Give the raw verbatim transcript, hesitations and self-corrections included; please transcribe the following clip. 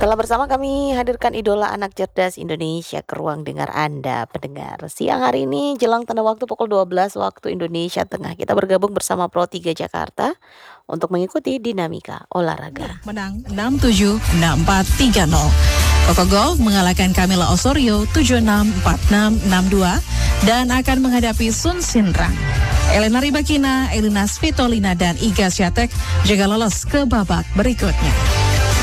Telah bersama kami hadirkan idola anak cerdas Indonesia ke ruang dengar Anda, pendengar. Siang hari ini jelang tanda waktu pukul dua belas waktu Indonesia Tengah, kita bergabung bersama Pro tiga Jakarta untuk mengikuti dinamika olahraga. Menang enam tujuh, enam empat, tiga nol. Coco Golf mengalahkan Camila Osorio tujuh enam, empat enam, enam dua dan akan menghadapi Sun Sinrang. Elena Rybakina, Elina Svitolina dan Iga Swiatek juga lolos ke babak berikutnya.